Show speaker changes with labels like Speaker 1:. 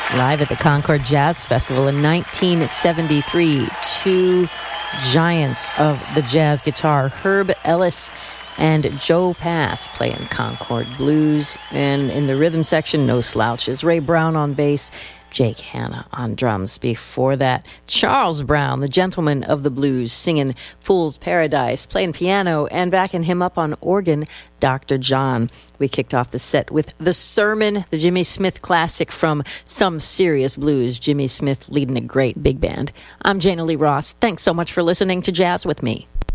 Speaker 1: Live at the Concord Jazz Festival in 1973, two giants of the jazz guitar, Herb Ellis and Joe Pass, playing Concord blues. And in the rhythm section, no slouches. Ray Brown on bass, Jake Hanna on drums. Before that, Charles Brown, the gentleman of the blues, singing Fool's Paradise, playing piano, and backing him up on organ, Dr. John. We kicked off the set with The Sermon, the Jimmy Smith classic from Some Serious Blues. Jimmy Smith leading a great big band. I'm Jana Lee Ross. Thanks so much for listening to Jazz with Me.